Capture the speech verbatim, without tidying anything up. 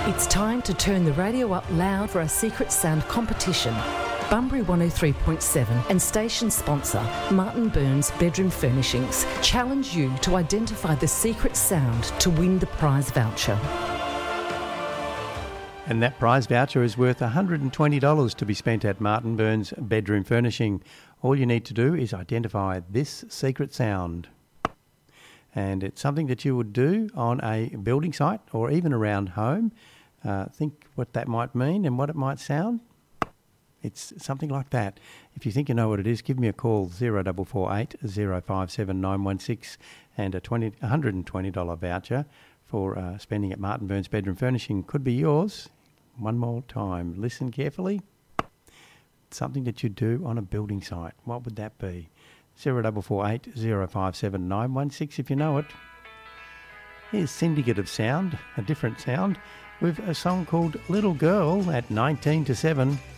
It's time to turn the radio up loud for our Secret Sound competition. Bunbury one oh three point seven and station sponsor Martin Burns Bedroom Furnishings challenge you to identify the secret sound to win the prize voucher. And that prize voucher is worth one hundred twenty dollars to be spent at Martin Burns Bedroom Furnishing. All you need to do is identify this secret sound. And it's something that you would do on a building site or even around home. Uh, think what that might mean and what it might sound. It's something like that. If you think you know what it is, give me a call, zero four four eight, zero five seven nine one six, and a twenty, one hundred twenty dollars voucher for uh, spending at Martin Burns Bedroom Furnishing could be yours. One more time. Listen carefully. It's something that you do on a building site. What would that be? zero four four eight, zero five seven nine one six if you know it. Here's Syndicate of Sound, a different sound, with a song called Little Girl at nineteen to seven.